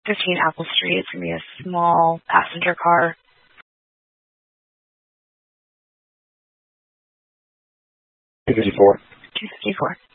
15 Apple Street. It's going to be a small passenger car. 254. 254.